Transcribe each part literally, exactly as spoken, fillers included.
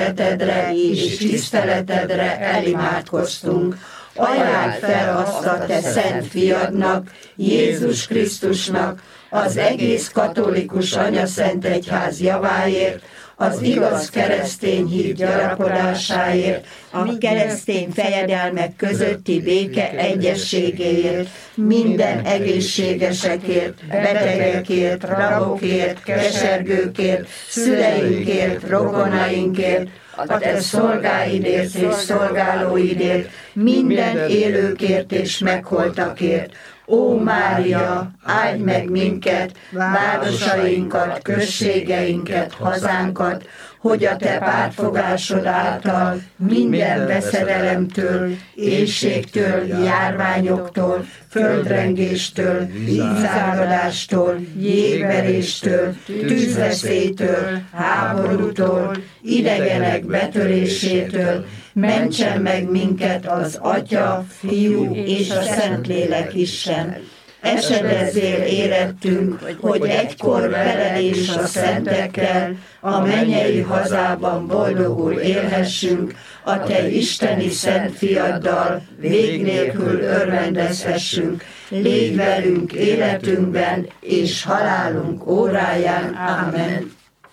szeretedre és tiszteletedre elimádkoztunk. Ajánld fel azt a te szent fiadnak, Jézus Krisztusnak, az egész katolikus anyaszent egyház javáért, az igaz keresztény hit gyarapodásáért, a keresztény fejedelmek közötti béke egyességéért, minden egészségesekért, betegekért, rabokért, kesergőkért, szüleinkért, rokonainkért, a te szolgáidért és szolgálóidért, minden élőkért és megholtakért. Ó Mária, áldj meg minket, városainkat, községeinket, hazánkat, hogy a te pártfogásod által minden veszedelemtől, éhségtől, járványoktól, földrengéstől, vízáradástól, jégveréstől, tűzveszélytől, háborútól, idegenek betörésétől, mentsen meg minket az Atya, Fiú és a Szentlélek Isten. Esedezzél érettünk, hogy egykor veled és a szentekkel a mennyei hazában boldogul élhessünk, a te isteni szent fiaddal vég nélkül örvendezhessünk. Légy velünk életünkben és halálunk óráján. Amen.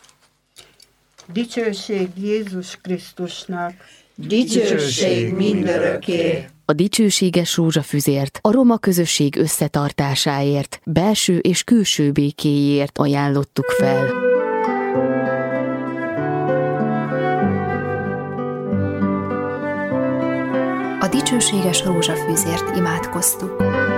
Dicsőség Jézus Krisztusnak! Dicsőség mindörökké! A dicsőséges rózsafüzért, a roma közösség összetartásáért, belső és külső békéért ajánlottuk fel. A dicsőséges rózsafüzért imádkoztuk.